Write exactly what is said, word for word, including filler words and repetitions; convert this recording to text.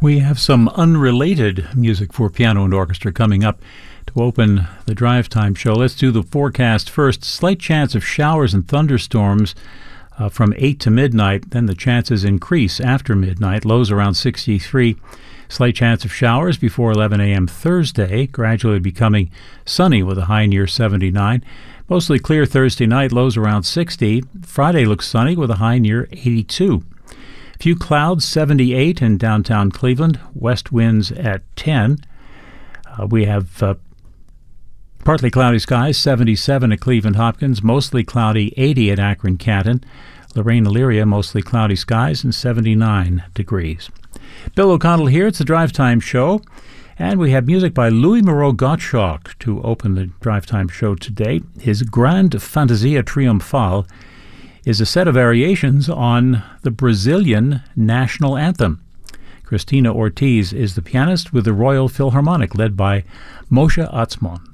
We have some unrelated music for piano and orchestra coming up to open the Drive Time show. Let's do the forecast first. Slight chance of showers and thunderstorms uh, from eight to midnight. Then the chances increase after midnight. Lows around sixty-three. Slight chance of showers before eleven a.m. Thursday, gradually becoming sunny with a high near seventy-nine. Mostly clear Thursday night, lows around sixty. Friday looks sunny with a high near eighty-two. Few clouds, seventy-eight in downtown Cleveland. West winds at ten. Uh, we have uh, partly cloudy skies, seventy-seven at Cleveland Hopkins. Mostly cloudy, eighty at Akron Canton. Lorraine Elyria, mostly cloudy skies and seventy-nine degrees. Bill O'Connell here. It's the Drive Time show. And we have music by Louis Moreau Gottschalk to open the Drive Time show today. His Grande Fantasia Triomphale is a set of variations on the Brazilian national anthem. Cristina Ortiz is the pianist with the Royal Philharmonic, led by Moshe Atzmon.